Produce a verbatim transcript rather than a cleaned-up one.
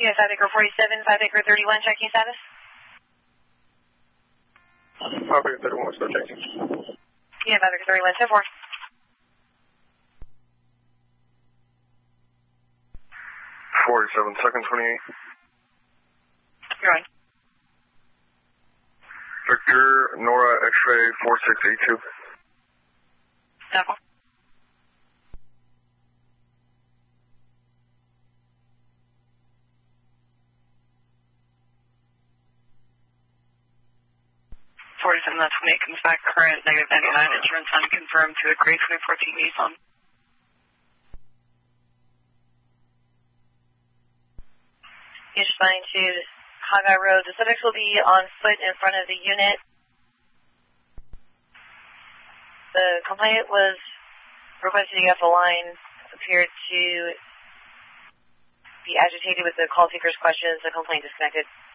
U S five Acre forty-seven, five Acre thirty-one, checking status. five Acre thirty-one, still checking. Yeah, five Acre thirty-one, ten four. forty-seven, second twenty-eight. You're on. Victor, Nora, X-ray four six eight two. Double. forty-seven, that's twenty-eight comes back, current negative ninety-nine, insurance unconfirmed to a grade twenty fourteen Nissan. You're responding to Haggai Road. The subjects will be on foot in front of the unit. The complainant was requested to get off the line, appeared to be agitated with the call taker's questions. The complaint disconnected.